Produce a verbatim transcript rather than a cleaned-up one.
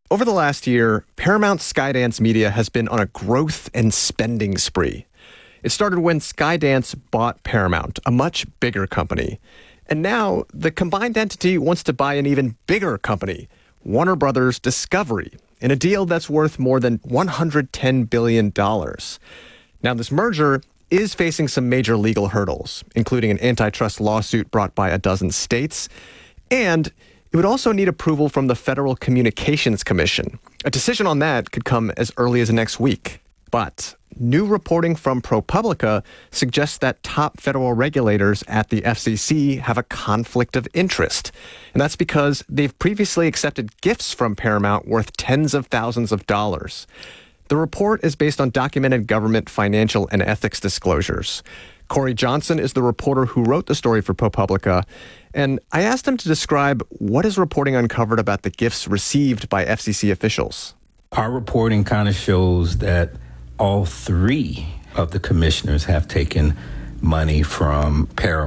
Over the last year, Paramount Skydance Media has been on a growth and spending spree. It started when Skydance bought Paramount, a much bigger company. And now the combined entity wants to buy an even bigger company, Warner Brothers Discovery, in a deal that's worth more than one hundred ten billion dollars. Now, this merger is facing some major legal hurdles, including an antitrust lawsuit brought by a dozen states, and it would also need approval from the Federal Communications Commission. A decision on that could come as early as next week. But new reporting from ProPublica suggests that top federal regulators at the F C C have a conflict of interest. And that's because they've previously accepted gifts from Paramount worth tens of thousands of dollars. The report is based on documented government financial and ethics disclosures. Corey Johnson is the reporter who wrote the story for ProPublica, and I asked him to describe what his reporting uncovered about the gifts received by F C C officials. Our reporting kind of shows that all three of the commissioners have taken money from Paramount.